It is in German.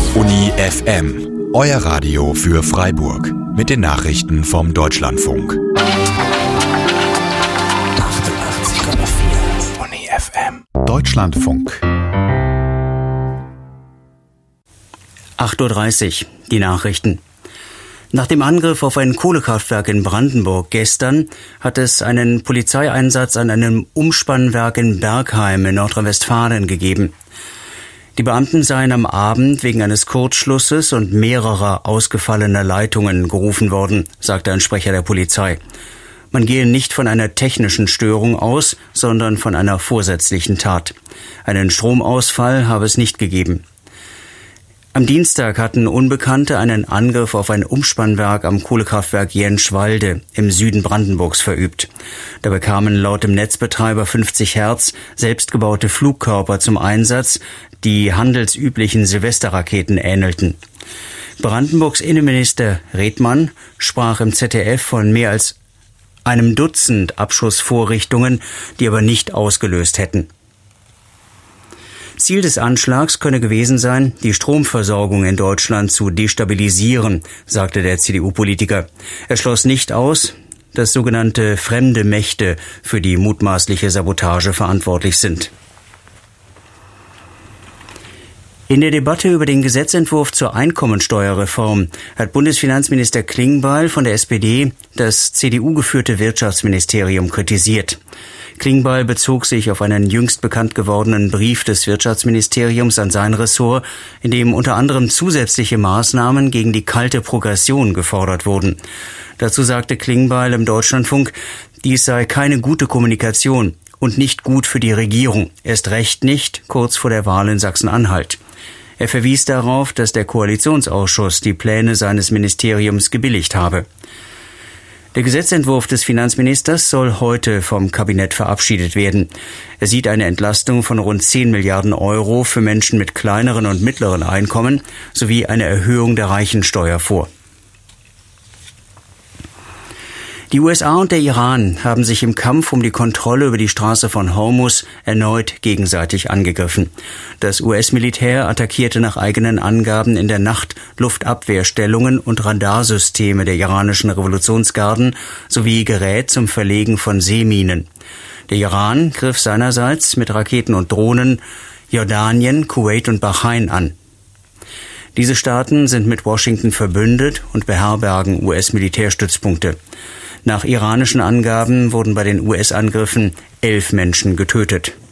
Uni FM, euer Radio für Freiburg mit den Nachrichten vom Deutschlandfunk. 88,4 Uni FM. Deutschlandfunk. 8:30 Uhr, die Nachrichten. Nach dem Angriff auf ein Kohlekraftwerk in Brandenburg gestern hat es einen Polizeieinsatz an einem Umspannwerk in Bergheim in Nordrhein-Westfalen gegeben. Die Beamten seien am Abend wegen eines Kurzschlusses und mehrerer ausgefallener Leitungen gerufen worden, sagte ein Sprecher der Polizei. Man gehe nicht von einer technischen Störung aus, sondern von einer vorsätzlichen Tat. Einen Stromausfall habe es nicht gegeben. Am Dienstag hatten Unbekannte einen Angriff auf ein Umspannwerk am Kohlekraftwerk Jenschwalde im Süden Brandenburgs verübt. Dabei kamen laut dem Netzbetreiber 50 Hertz selbstgebaute Flugkörper zum Einsatz, die handelsüblichen Silvesterraketen ähnelten. Brandenburgs Innenminister Redmann sprach im ZDF von mehr als einem Dutzend Abschussvorrichtungen, die aber nicht ausgelöst hätten. Ziel des Anschlags könne gewesen sein, die Stromversorgung in Deutschland zu destabilisieren, sagte der CDU-Politiker. Er schloss nicht aus, dass sogenannte fremde Mächte für die mutmaßliche Sabotage verantwortlich sind. In der Debatte über den Gesetzentwurf zur Einkommensteuerreform hat Bundesfinanzminister Klingbeil von der SPD das CDU-geführte Wirtschaftsministerium kritisiert. Klingbeil bezog sich auf einen jüngst bekannt gewordenen Brief des Wirtschaftsministeriums an sein Ressort, in dem unter anderem zusätzliche Maßnahmen gegen die kalte Progression gefordert wurden. Dazu sagte Klingbeil im Deutschlandfunk, dies sei keine gute Kommunikation und nicht gut für die Regierung, erst recht nicht kurz vor der Wahl in Sachsen-Anhalt. Er verwies darauf, dass der Koalitionsausschuss die Pläne seines Ministeriums gebilligt habe. Der Gesetzentwurf des Finanzministers soll heute vom Kabinett verabschiedet werden. Er sieht eine Entlastung von rund 10 Milliarden Euro für Menschen mit kleineren und mittleren Einkommen sowie eine Erhöhung der Reichensteuer vor. Die USA und der Iran haben sich im Kampf um die Kontrolle über die Straße von Hormuz erneut gegenseitig angegriffen. Das US-Militär attackierte nach eigenen Angaben in der Nacht Luftabwehrstellungen und Radarsysteme der iranischen Revolutionsgarden sowie Gerät zum Verlegen von Seeminen. Der Iran griff seinerseits mit Raketen und Drohnen Jordanien, Kuwait und Bahrain an. Diese Staaten sind mit Washington verbündet und beherbergen US-Militärstützpunkte. Nach iranischen Angaben wurden bei den US-Angriffen 11 Menschen getötet.